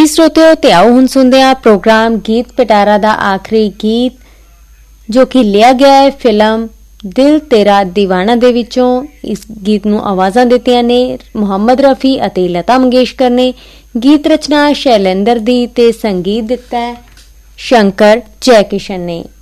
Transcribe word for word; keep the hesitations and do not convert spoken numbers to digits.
जी श्रोतिओ, ते आओ हुण सुनदे हां प्रोग्राम गीत पिटारा दा आखिरी गीत जो कि लिया गया है फिल्म दिल तेरा दीवाना दे विचों। इस गीत नूं आवाज़ां दित्तियां ने मुहम्मद रफ़ी अते लता मंगेशकर ने। गीत रचना शैलेंद्र दी ते संगीत दित्ता है शंकर जयकिशन ने।